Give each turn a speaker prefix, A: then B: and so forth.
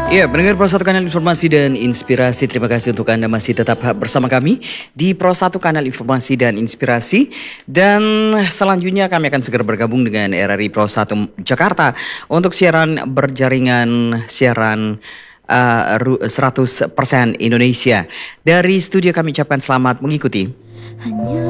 A: Ya, pendengar Pro 1 Kanal Informasi dan Inspirasi, terima kasih untuk Anda masih tetap bersama kami di Pro 1 Kanal Informasi dan Inspirasi. Dan selanjutnya kami akan segera bergabung dengan RRI Pro 1 Jakarta untuk siaran berjaringan siaran 100% Indonesia. Dari studio kami ucapkan selamat mengikuti.